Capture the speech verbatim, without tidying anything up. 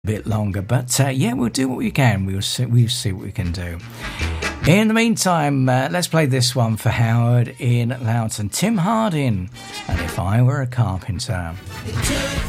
bit longer, but uh, yeah, we'll do what we can. We'll see, we'll see what we can do. In the meantime, uh, let's play this one for Howard in Loughton. Tim Hardin, and If I Were a Carpenter. It took